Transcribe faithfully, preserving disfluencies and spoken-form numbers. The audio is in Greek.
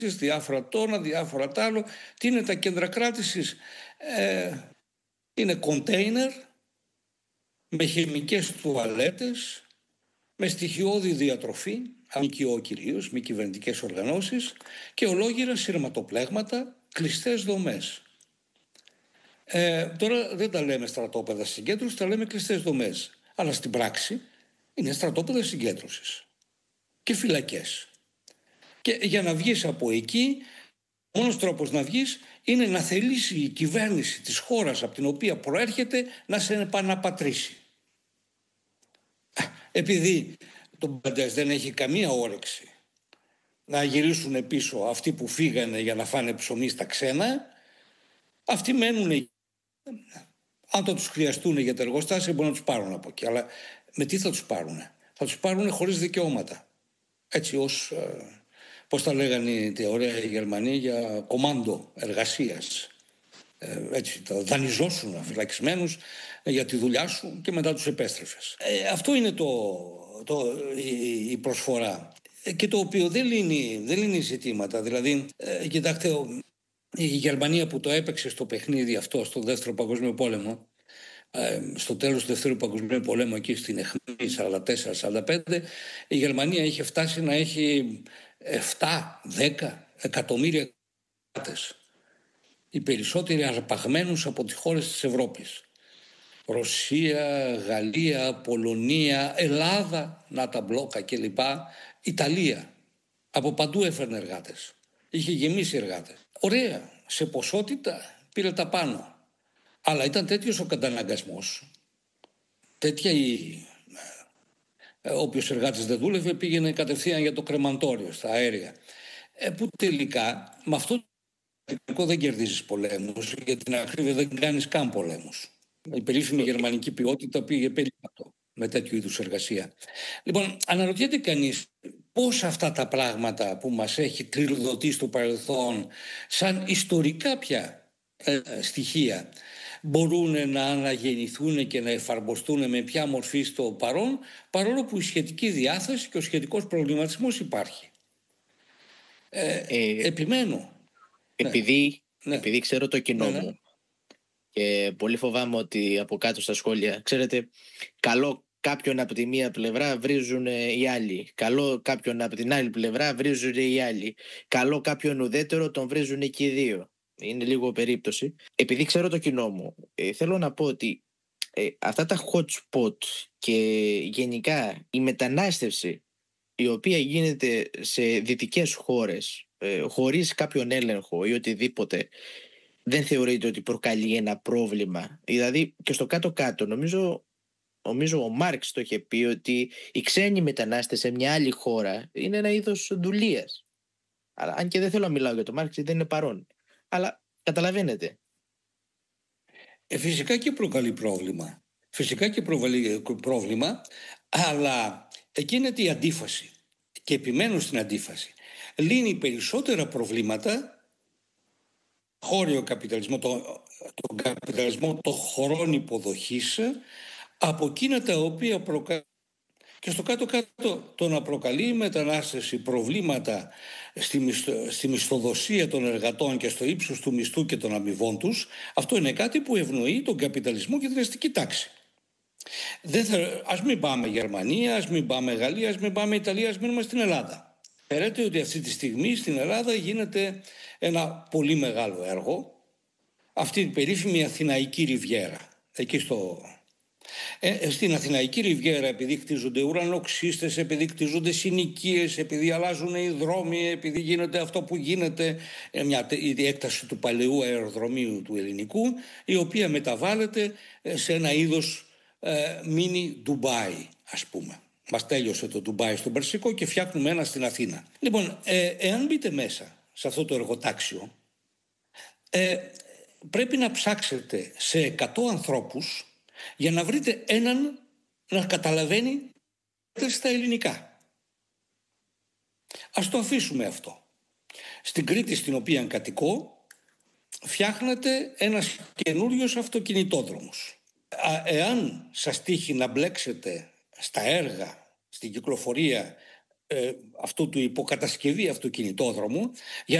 διάφορα τόνα, διάφορα τ' άλλο. Τι είναι τα κέντρα κράτησης? Ε, είναι κοντέινερ με χημικές τουαλέτες, με στοιχειώδη διατροφή, ΜΚΟ κυρίως, μη κυβερνητικές οργανώσεις, και ολόγυρα σειρματοπλέγματα, κλειστές δομές. Ε, τώρα δεν τα λέμε στρατόπεδα συγκέντρωσης, τα λέμε κλειστές δομές. Αλλά στην πράξη είναι στρατόπεδα συγκέντρωσης και φυλακές. Και για να βγεις από εκεί, ο μόνος τρόπος να βγεις είναι να θελήσει η κυβέρνηση της χώρας από την οποία προέρχεται να σε επαναπατρίσει. Επειδή το Μπαντές δεν έχει καμία όρεξη να γυρίσουν πίσω αυτοί που φύγανε για να φάνε ψωμί στα ξένα, αυτοί μένουν εκεί. Αν το τους χρειαστούν για τα εργοστάσια μπορούν να τους πάρουν από εκεί. Αλλά με τι θα τους πάρουν? Θα τους πάρουν χωρίς δικαιώματα. Έτσι ως, πώς τα λέγανε οι ωραία οι Γερμανοί, για κομάντο εργασίας. Ε, έτσι, τα δανειζόσουν φυλακισμένους για τη δουλειά σου και μετά τους επέστρεφες. Ε, αυτό είναι το, το, η, η προσφορά. Ε, και το οποίο δεν λύνει, δεν λύνει ζητήματα. Δηλαδή, ε, κοιτάξτε, η Γερμανία που το έπαιξε στο παιχνίδι αυτό στο Δεύτερο Παγκόσμιο Πόλεμο, ε, στο τέλος του Δεύτερου Παγκοσμίου Πολέμου, εκεί στην αιχμή σαράντα τέσσερα σαράντα πέντε, η Γερμανία είχε φτάσει να έχει επτά δέκα εκατομμύρια κράτες. Οι περισσότεροι αρπαγμένους από τις χώρες της Ευρώπης. Ρωσία, Γαλλία, Πολωνία, Ελλάδα, να τα μπλόκα κλπ. Ιταλία. Από παντού έφερνε εργάτες. Είχε γεμίσει εργάτες. Ωραία. Σε ποσότητα πήρε τα πάνω. Αλλά ήταν τέτοιος ο καταναγκασμός. Τέτοια η... Όποιος εργάτης δεν δούλευε πήγαινε κατευθείαν για το κρεμαντόριο, στα αέρια. Ε, που τελικά με αυτό δεν κερδίζεις πολέμους, για την ακρίβεια δεν κάνεις καν πολέμους. Η περίφημη γερμανική ποιότητα πήγε περίπατο με τέτοιου είδους εργασία. Λοιπόν, αναρωτιέται κανείς πώς αυτά τα πράγματα που μας έχει τριλοδοτεί στο παρελθόν σαν ιστορικά πια ε, στοιχεία μπορούν να αναγεννηθούν και να εφαρμοστούν με ποια μορφή στο παρόν, παρόλο που η σχετική διάθεση και ο σχετικός προβληματισμός υπάρχει. Ε, ε, επιμένω. Επειδή, ναι. επειδή ξέρω το κοινό ναι, ναι. μου και πολύ φοβάμαι ότι από κάτω στα σχόλια, ξέρετε, καλό κάποιον από τη μία πλευρά βρίζουν οι άλλοι, καλό κάποιον από την άλλη πλευρά βρίζουν οι άλλοι, καλό κάποιον ουδέτερο τον βρίζουν και οι δύο. Είναι λίγο περίπτωση. Επειδή ξέρω το κοινό μου, ε, θέλω να πω ότι ε, αυτά τα hot spot και γενικά η μετανάστευση η οποία γίνεται σε δυτικές χώρες ε, χωρίς κάποιον έλεγχο ή οτιδήποτε, δεν θεωρείται ότι προκαλεί ένα πρόβλημα. Δηλαδή και στο κάτω-κάτω νομίζω, νομίζω ο Μάρξ το είχε πει ότι οι ξένοι μετανάστες σε μια άλλη χώρα είναι ένα είδος δουλείας. Αλλά, αν και δεν θέλω να μιλάω για το Μάρξ, δεν είναι παρόν. Αλλά καταλαβαίνετε. Ε, φυσικά και προκαλεί πρόβλημα. Φυσικά και προβαλεί πρόβλημα, αλλά εκεί είναι η αντίφαση. Και επιμένω στην αντίφαση. Λύνει περισσότερα προβλήματα χώριο καπιταλισμό, τον το καπιταλισμό των χωρών υποδοχής, από εκείνα τα οποία προκαλεί. Και στο κάτω-κάτω το να προκαλεί η μετανάστευση προβλήματα στη, μισθο, στη μισθοδοσία των εργατών και στο ύψος του μισθού και των αμοιβών τους, αυτό είναι κάτι που ευνοεί τον καπιταλισμό και την αστική τάξη. Δεν θα, ας μην πάμε Γερμανία, ας μην πάμε Γαλλία, ας μην πάμε Ιταλία, ας μείνουμε στην Ελλάδα. Φέρετε ότι αυτή τη στιγμή στην Ελλάδα γίνεται ένα πολύ μεγάλο έργο, αυτή η περίφημη Αθηναϊκή Ριβιέρα, εκεί στο... Ε, στην Αθηναϊκή Ριβιέρα, επειδή κτίζονται ουρανοξύστες, επειδή κτίζονται συνοικίες, επειδή αλλάζουν οι δρόμοι, επειδή γίνεται αυτό που γίνεται, μια, η έκταση του παλαιού αεροδρομίου του ελληνικού, η οποία μεταβάλλεται σε ένα είδος ε, μίνι Ντουμπάι, ας πούμε. Μας τέλειωσε το Ντουμπάι στον Περσικό και φτιάχνουμε ένα στην Αθήνα. Λοιπόν, ε, εάν μπείτε μέσα σε αυτό το εργοτάξιο, ε, πρέπει να ψάξετε σε εκατό ανθρώπους για να βρείτε έναν να καταλαβαίνει στα ελληνικά. Ας το αφήσουμε αυτό. Στην Κρήτη, στην οποία κατοικώ, φτιάχνεται ένας καινούριος αυτοκινητόδρομος. Εάν σας τύχει να μπλέξετε στα έργα, στην κυκλοφορία ε, αυτού του υποκατασκευή αυτοκινητόδρομου,